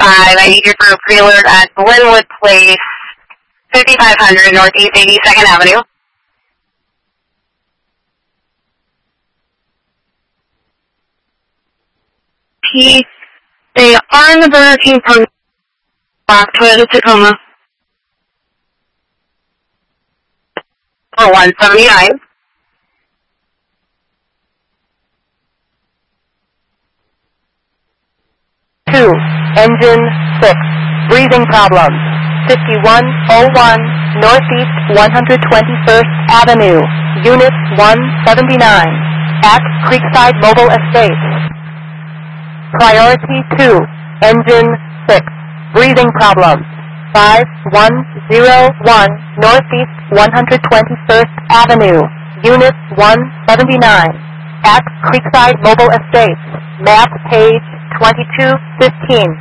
I need you for a preload at Glenwood Place, 5500 Northeast 82nd Avenue. They are in the Burger King parking lot, Toyota Tacoma. For 179. Engine 6, breathing problems, 5101 Northeast 121st Avenue, Unit 179, at Creekside Mobile Estates. Priority 2, Engine 6, breathing problems, 5101 Northeast 121st Avenue, Unit 179, at Creekside Mobile Estates. Map page 2215.